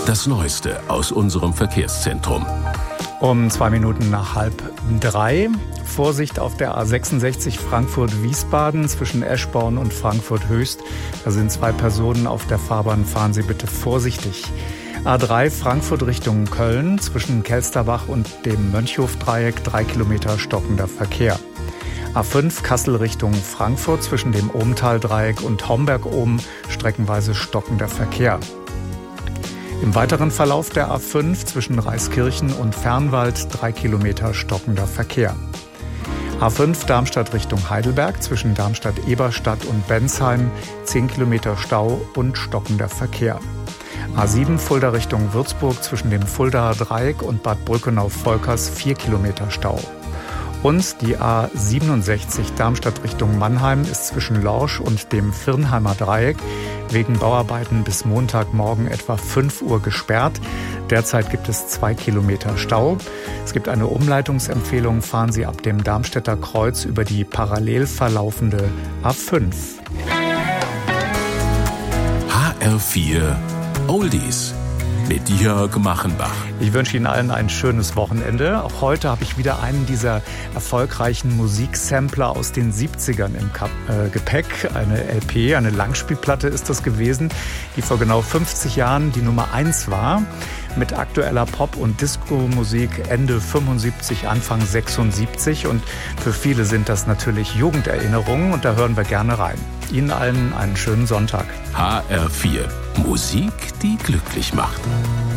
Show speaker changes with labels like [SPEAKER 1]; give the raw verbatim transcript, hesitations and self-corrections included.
[SPEAKER 1] Das Neueste aus unserem Verkehrszentrum.
[SPEAKER 2] Um zwei Minuten nach halb drei. Vorsicht auf der A sechsundsechzig Frankfurt-Wiesbaden zwischen Eschborn und Frankfurt-Höchst. Da sind zwei Personen auf der Fahrbahn. Fahren Sie bitte vorsichtig. A drei Frankfurt Richtung Köln zwischen Kelsterbach und dem Mönchhof-Dreieck. Drei Kilometer stockender Verkehr. A fünf Kassel Richtung Frankfurt zwischen dem Ohmtal-Dreieck und Homberg-Ohm. Streckenweise stockender Verkehr. Im weiteren Verlauf der A fünf zwischen Reiskirchen und Fernwald drei Kilometer stockender Verkehr. A fünf Darmstadt Richtung Heidelberg zwischen Darmstadt-Eberstadt und Bensheim zehn Kilometer Stau und stockender Verkehr. A sieben Fulda Richtung Würzburg zwischen dem Fuldaer Dreieck und Bad Brückenau-Volkers vier Kilometer Stau. Und die A siebenundsechzig Darmstadt Richtung Mannheim ist zwischen Lorsch und dem Virnheimer Dreieck wegen Bauarbeiten bis Montagmorgen etwa fünf Uhr gesperrt. Derzeit gibt es zwei Kilometer Stau. Es gibt eine Umleitungsempfehlung. Fahren Sie ab dem Darmstädter Kreuz über die parallel verlaufende A fünf.
[SPEAKER 1] H R vier Oldies mit Jörg Machenbach.
[SPEAKER 2] Ich wünsche Ihnen allen ein schönes Wochenende. Auch heute habe ich wieder einen dieser erfolgreichen Musiksampler aus den siebzigern im Kap- äh, Gepäck. Eine L P, eine Langspielplatte ist das gewesen, die vor genau fünfzig Jahren die Nummer eins war. Mit aktueller Pop- und Disco-Musik Ende fünfundsiebzig, Anfang sechsundsiebzig. Und für viele sind das natürlich Jugenderinnerungen und da hören wir gerne rein. Ihnen allen einen schönen Sonntag.
[SPEAKER 1] H R vier Musik, die glücklich macht.